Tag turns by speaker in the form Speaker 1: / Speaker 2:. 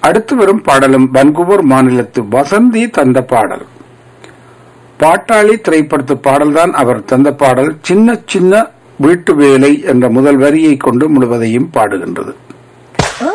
Speaker 1: அடுத்து வரும் பாடலும் வன்கூவர் மாநிலத்து வசந்தி தந்த பாடல். பாட்டாளி திரைப்படத்து பாடல்தான் அவர் தந்த பாடல். சின்ன சின்ன வீட்டு வேலை என்ற முதல் வரியை கொண்டு முழுவதையும் பாடுகின்றது.